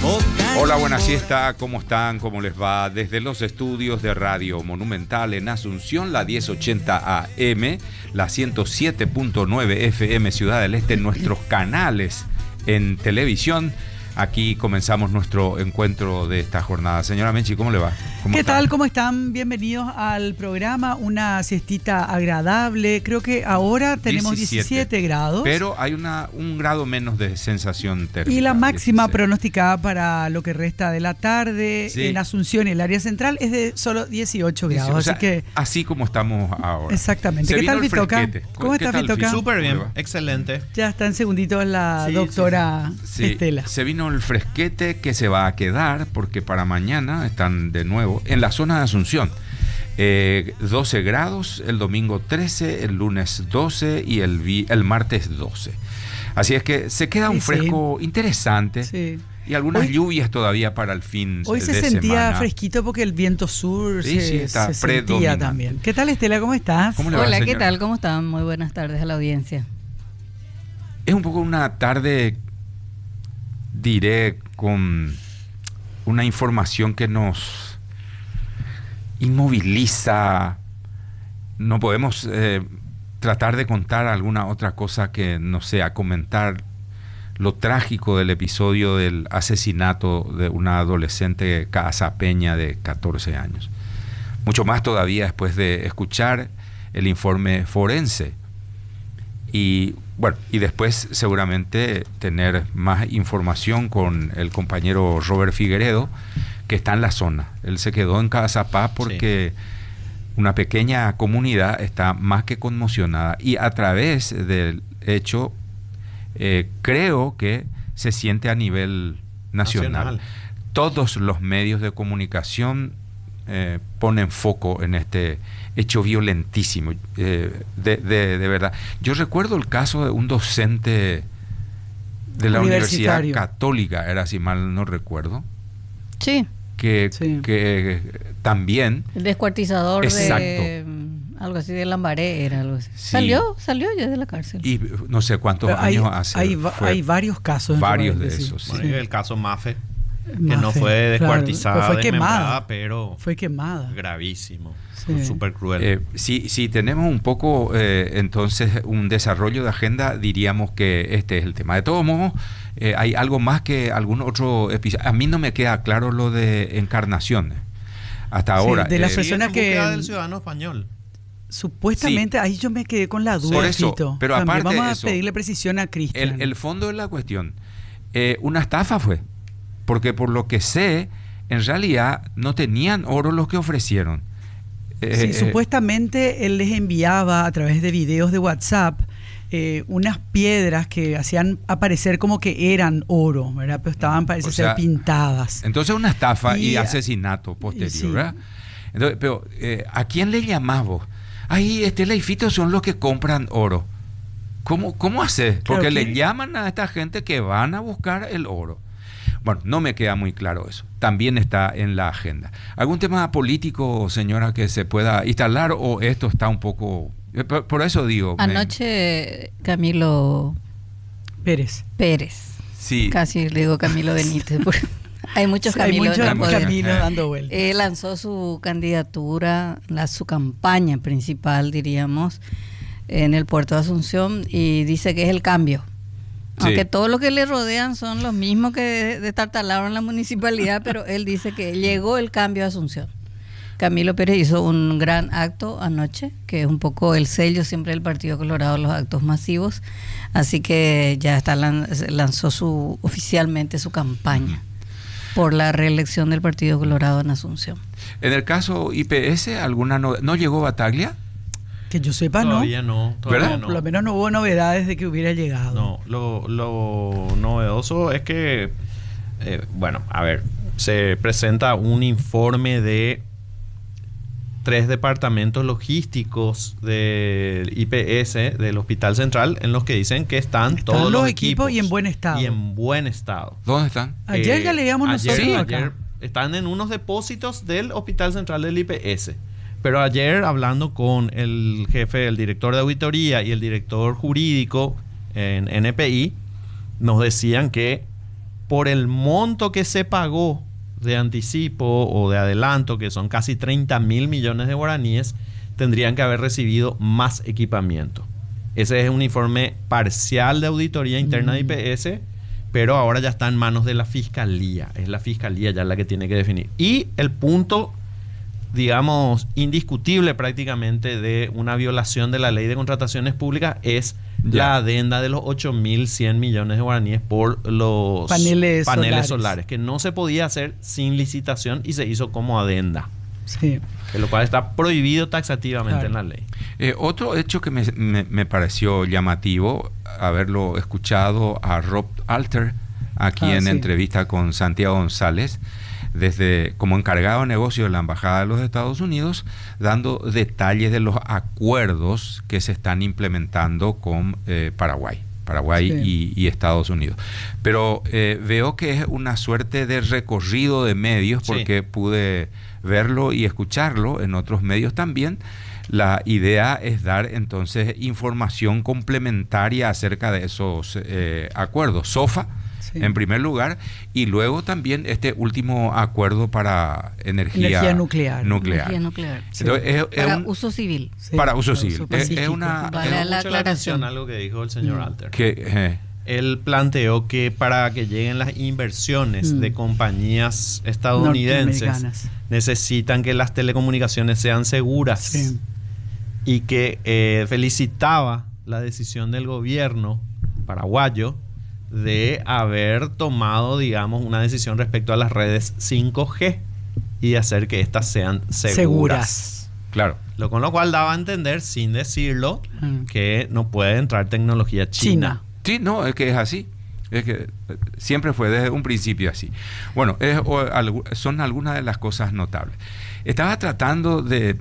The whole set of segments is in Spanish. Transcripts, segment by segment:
Hola, buena siesta, ¿cómo están? ¿Cómo les va? Desde los estudios de Radio Monumental en Asunción, la 1080 AM, la 107.9 FM Ciudad del Este, nuestros canales en televisión. Aquí comenzamos nuestro encuentro de esta jornada. Señora Menchi, ¿cómo le va? ¿Qué tal? ¿Cómo están? Bienvenidos al programa. Una siestita agradable. Creo que ahora tenemos 17 grados. Pero hay un grado menos de sensación térmica. Y la máxima 16. pronosticada para lo que resta de la tarde en Asunción, el área central, es de solo 18 grados. O sea, así que así como estamos ahora. Exactamente. ¿Qué tal, Fitoca? ¿Cómo está, Fitoca? Súper bien, excelente. Ya está en segunditos la doctora Estela. Se vino el fresquete que se va a quedar porque para mañana están de nuevo en la zona de Asunción. 12 grados, el domingo 13, el lunes 12 y el martes 12. Así es que se queda un fresco interesante. Sí. Y algunas lluvias todavía para el fin de semana. Hoy se sentía fresquito porque el viento sur se sentía también. ¿Qué tal, Estela? ¿Cómo estás? ¿Cómo le va, Hola, señora? ¿qué tal? ¿Cómo están? Muy buenas tardes a la audiencia. Es un poco una tarde, diré, con una información que nos inmoviliza. No podemos tratar de contar alguna otra cosa que no sea comentar lo trágico del episodio del asesinato de una adolescente casapeña de 14 años. Mucho más todavía después de escuchar el informe forense. Y bueno, y después seguramente tener más información con el compañero Robert Figueredo, que está en la zona. Él se quedó en Cazapá porque una pequeña comunidad está más que conmocionada. Y a través del hecho, creo que se siente a nivel nacional. Todos los medios de comunicación ponen foco en este hecho violentísimo, de verdad. Yo recuerdo el caso de un docente de la Universidad Católica, era, si mal no recuerdo. Sí. Que también... El descuartizador de... algo así de Lambaré era algo así. Sí. Salió ya de la cárcel. Y no sé cuántos años hace. Hay varios casos. Varios de esos, sí. Bueno, el caso Mafe, que no fue descuartizada, fue quemada, pero fue quemada. Gravísimo. Sí. Súper cruel. Si tenemos un poco, entonces, un desarrollo de agenda, diríamos que este es el tema. De todos modos, hay algo más que algún otro episodio. A mí no me queda claro lo de Encarnación. Hasta ahora. De las personas que... del ciudadano español. Supuestamente, ahí yo me quedé con la duda. Por eso, pero también aparte vamos de eso, a pedirle precisión a Cristian. El fondo de la cuestión, una estafa fue. Porque por lo que sé, en realidad no tenían oro los que ofrecieron. Supuestamente él les enviaba a través de videos de WhatsApp unas piedras que hacían aparecer como que eran oro, ¿verdad? Pero estaban, parece ser, pintadas. Entonces una estafa y asesinato posterior, ¿verdad? Entonces, pero ¿a quién le llamás vos? Ahí Estela y Fito son los que compran oro. ¿Cómo haces? Porque le llaman a esta gente que van a buscar el oro. Bueno, no me queda muy claro eso. También está en la agenda. ¿Algún tema político, señora, que se pueda instalar o esto está un poco... Por eso digo... Anoche Camilo Pérez. Sí. Casi le digo Camilo Benítez. Hay muchos Camilos dando vueltas. Él lanzó su candidatura, su campaña principal, diríamos, en el puerto de Asunción y dice que es el cambio. Aunque todos los que le rodean son los mismos que destartalaron la municipalidad, pero él dice que llegó el cambio a Asunción. Camilo Pérez hizo un gran acto anoche, que es un poco el sello siempre del Partido Colorado, los actos masivos. Así que ya lanzó oficialmente su campaña por la reelección del Partido Colorado en Asunción. En el caso IPS, ¿no llegó Bataglia? Que yo sepa, todavía no. Por lo menos no hubo novedades de que hubiera llegado. No, lo novedoso es que, se presenta un informe de 3 departamentos logísticos del IPS, del Hospital Central, en los que dicen que están todos los equipos y en buen estado. ¿Dónde están? Ayer ya leíamos nosotros acá. Ayer están en unos depósitos del Hospital Central del IPS. Pero ayer, hablando con el jefe, el director de auditoría y el director jurídico en NPI, nos decían que por el monto que se pagó de anticipo o de adelanto, que son casi 30.000 millones de guaraníes, tendrían que haber recibido más equipamiento. Ese es un informe parcial de auditoría interna de IPS, pero ahora ya está en manos de la Fiscalía. Es la Fiscalía ya la que tiene que definir. Y el punto, digamos, indiscutible prácticamente de una violación de la ley de contrataciones públicas es la adenda de los 8.100 millones de guaraníes por los paneles solares, que no se podía hacer sin licitación y se hizo como adenda. Sí. De lo cual está prohibido taxativamente en la ley. Otro hecho que me pareció llamativo, haberlo escuchado a Rob Alter aquí en entrevista con Santiago González, como encargado de negocio de la Embajada de los Estados Unidos, dando detalles de los acuerdos que se están implementando con Paraguay y Estados Unidos. Pero veo que es una suerte de recorrido de medios, porque pude verlo y escucharlo en otros medios también. La idea es dar entonces información complementaria acerca de esos acuerdos. SOFA, en primer lugar, y luego también este último acuerdo para energía nuclear. Sí. Entonces, para uso civil. Sí, para uso civil. Es una aclaración, algo que dijo el señor Alter. Él planteó que para que lleguen las inversiones de compañías estadounidenses, necesitan que las telecomunicaciones sean seguras, y que felicitaba la decisión del gobierno paraguayo de haber tomado, digamos, una decisión respecto a las redes 5G y de hacer que éstas sean seguras. Claro. Con lo cual daba a entender, sin decirlo, que no puede entrar tecnología china. Sí, no, es que es así. Es que siempre fue desde un principio así. Bueno, son algunas de las cosas notables. Estaba tratando de...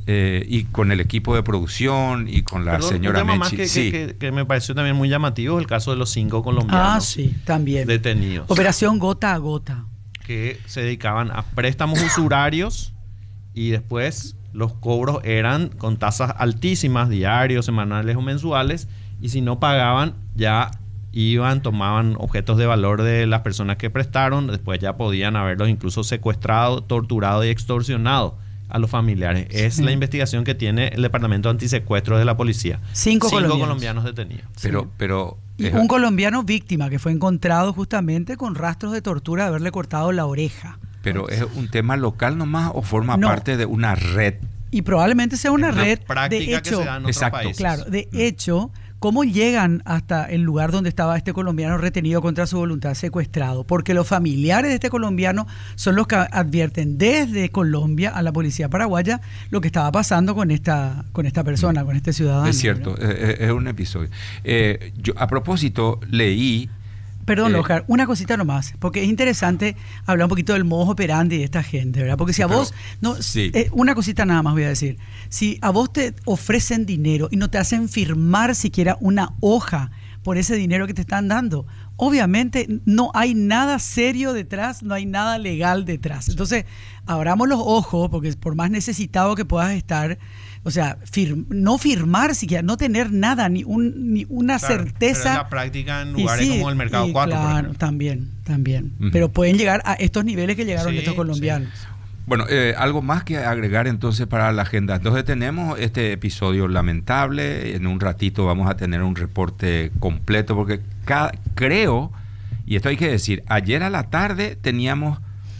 y con el equipo de producción y con la señora Mechi. Que me pareció también muy llamativo el caso de los 5 colombianos también detenidos. Operación Gota a Gota. Que se dedicaban a préstamos usurarios y después los cobros eran con tasas altísimas, diarios, semanales o mensuales, y si no pagaban ya tomaban objetos de valor de las personas que prestaron, después ya podían haberlos incluso secuestrado, torturado y extorsionado a los familiares. Es la investigación que tiene el Departamento de Antisecuestros de la Policía. 5 colombianos detenidos. Pero y un colombiano víctima que fue encontrado justamente con rastros de tortura de haberle cortado la oreja. Pero ¿es un tema local nomás o forma parte de una red? Y probablemente sea una red práctica, de hecho, que se da en otros países. Claro, de hecho, ¿cómo llegan hasta el lugar donde estaba este colombiano retenido contra su voluntad, secuestrado? Porque los familiares de este colombiano son los que advierten desde Colombia a la policía paraguaya lo que estaba pasando con esta persona, con este ciudadano. Es cierto, es un episodio. Yo a propósito leí... Perdón, Oscar, una cosita nomás, porque es interesante hablar un poquito del modus operandi de esta gente, ¿verdad? Porque si a vos, una cosita nada más voy a decir, si a vos te ofrecen dinero y no te hacen firmar siquiera una hoja por ese dinero que te están dando, obviamente no hay nada serio detrás, no hay nada legal detrás. Entonces, abramos los ojos, porque por más necesitado que puedas estar, o sea, no firmar siquiera, no tener nada, ni una certeza. Pero en la práctica en lugares como el Mercado 4, claro, por ejemplo. También. Pero pueden llegar a estos niveles que llegaron estos colombianos. Bueno, algo más que agregar entonces para la agenda. Entonces tenemos este episodio lamentable. En un ratito vamos a tener un reporte completo, porque creo, y esto hay que decir, ayer a la tarde teníamos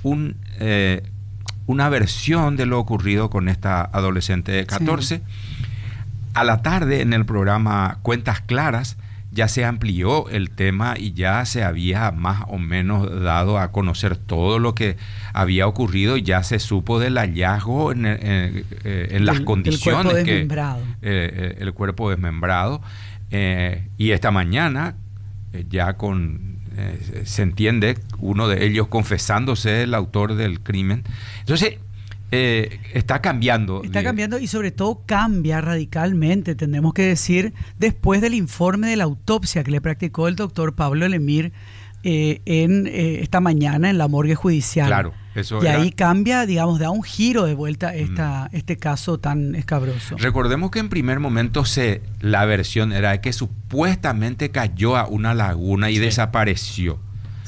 una versión de lo ocurrido con esta adolescente de 14. A la tarde, en el programa Cuentas Claras, ya se amplió el tema y ya se había más o menos dado a conocer todo lo que había ocurrido, y ya se supo del hallazgo en las condiciones el cuerpo desmembrado. Y esta mañana ya se entiende uno de ellos confesándose el autor del crimen. Entonces está cambiando. Está cambiando, y sobre todo cambia radicalmente, tenemos que decir, después del informe de la autopsia que le practicó el doctor Pablo Lemir esta mañana en la morgue judicial. Claro, eso y ahí cambia, digamos, da un giro de vuelta este caso tan escabroso. Recordemos que en primer momento la versión era de que supuestamente cayó a una laguna y desapareció.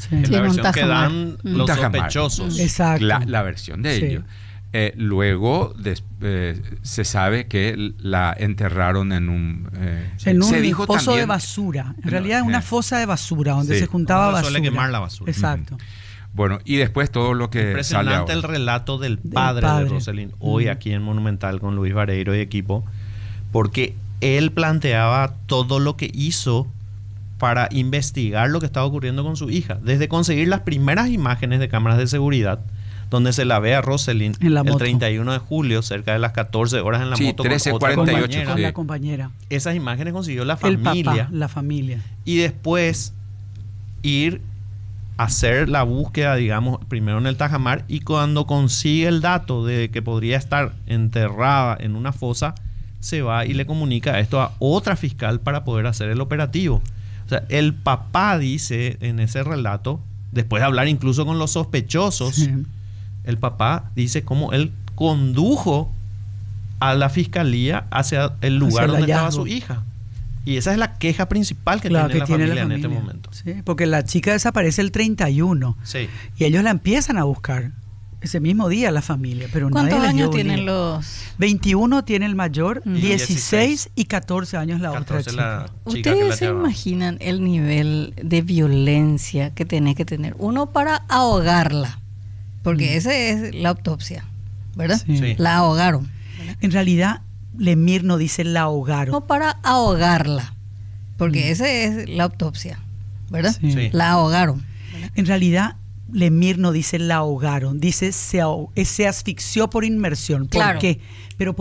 Sí. La versión que dan los sospechosos. Exacto. La versión de ellos. Luego se sabe que la enterraron en un pozo de basura. En realidad es una fosa de basura donde se juntaba basura. Suele quemar la basura. Exacto. Bueno, y después todo lo que impresionante sale el relato del padre de Rosalind hoy aquí en Monumental con Luis Vareiro y equipo, porque él planteaba todo lo que hizo para investigar lo que estaba ocurriendo con su hija, desde conseguir las primeras imágenes de cámaras de seguridad donde se la ve a Rosalind el 31 de julio cerca de las 14 horas en la moto 13:48 con la compañera. Esas imágenes consiguió la familia, el papá, la familia, y después ir a hacer la búsqueda, digamos, primero en el Tajamar, y cuando consigue el dato de que podría estar enterrada en una fosa, se va y le comunica esto a otra fiscal para poder hacer el operativo. O sea, el papá dice en ese relato, después de hablar incluso con los sospechosos, el papá dice cómo él condujo a la fiscalía hacia el lugar donde estaba su hija. Y esa es la queja principal que tiene la familia en este momento. Sí, porque la chica desaparece el 31. Sí. Y ellos la empiezan a buscar ese mismo día, la familia. Pero ¿cuántos nadie años tienen los...? 21 tiene el mayor, 16 y 14 años la otra chica. ¿Ustedes se imaginan el nivel de violencia que tiene que tener uno para ahogarla? Porque esa es la autopsia, ¿verdad? Sí. La ahogaron. En realidad, Lemire no dice la ahogaron. No para ahogarla, porque esa es la autopsia, ¿verdad? Sí. La ahogaron. En realidad, Lemire no dice la ahogaron, dice se asfixió por inmersión. ¿Por qué? Pero